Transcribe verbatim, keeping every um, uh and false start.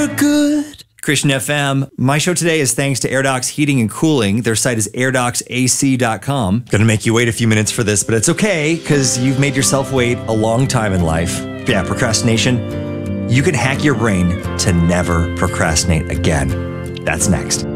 for good. Christian F M. My show today is thanks to AirDocs Heating and Cooling. Their site is air docs A C dot com. Gonna make you wait a few minutes for this, but it's okay because you've made yourself wait a long time in life. Yeah, procrastination. You can hack your brain to never procrastinate again. That's next.